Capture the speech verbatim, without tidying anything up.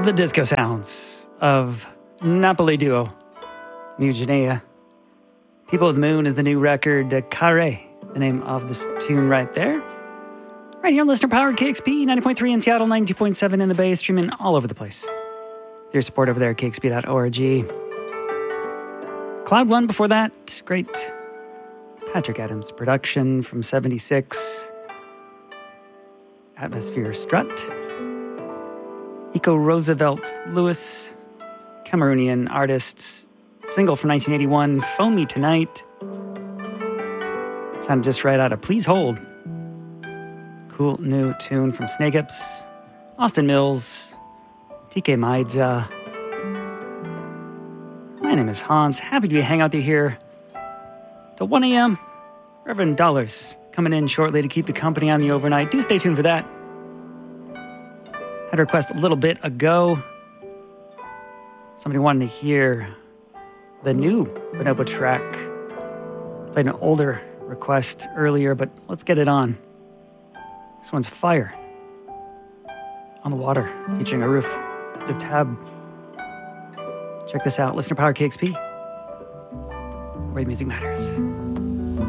the disco sounds of Napoli duo New Guinea. People of the Moon is the new record, uh, Carré, the name of this tune right there. Right here, listener powered K X P ninety point three in Seattle, ninety-two point seven in the Bay, streaming all over the place. Your support over there at K X P dot org. Cloud One before that, great Patrick Adams production from seventy-six. Atmosphere Strut. Eco Roosevelt Lewis, Cameroonian artist, single from nineteen eighty-one, Phone Me Tonight. Sounded just right out of Please Hold. Cool new tune from Snake Hips, Austin Mills, T K Maidza. My name is Hans. Happy to be hanging out with you here till one a.m. Reverend Dollars coming in shortly to keep you company on the overnight. Do stay tuned for that. Had a request a little bit ago. Somebody wanted to hear the new Bonobo track. Played an older request earlier, but let's get it on. This one's Fire on the Water, featuring Aruf Dubtab. Check this out. Listener Power K X P, where music matters.